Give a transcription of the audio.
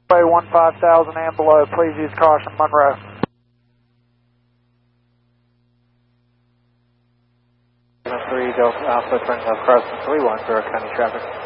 Runway 15,000 and below, please use caution, Monroe. Three Delta Alpha, turning left crossing 310 County traffic.